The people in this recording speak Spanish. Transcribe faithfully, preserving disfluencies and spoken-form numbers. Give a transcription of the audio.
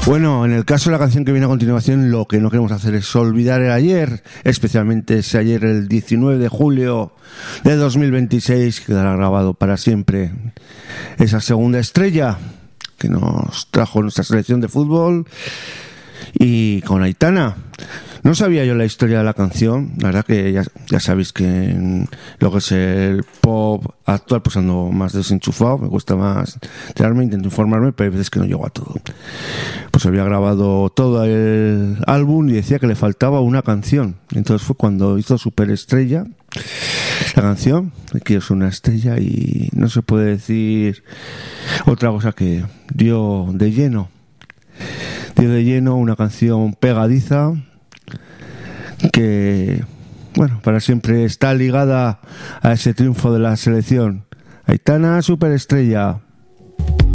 Bueno, en el caso de la canción que viene a continuación, lo que no queremos hacer es olvidar el ayer, especialmente ese ayer, el diecinueve de julio de dos mil veintiséis, que quedará grabado para siempre. Esa segunda estrella que nos trajo nuestra selección de fútbol, y con Aitana. No sabía yo la historia de la canción, la verdad que ya, ya sabéis que en lo que es el pop actual pues ando más desenchufado, me cuesta más enterarme, intento informarme, pero hay veces que no llego a todo. Pues había grabado todo el álbum y decía que le faltaba una canción, entonces fue cuando hizo Superestrella, la canción, que es una estrella, y no se puede decir otra cosa que dio de lleno, dio de lleno una canción pegadiza, que, bueno, para siempre está ligada a ese triunfo de la selección. Aitana, Superestrella.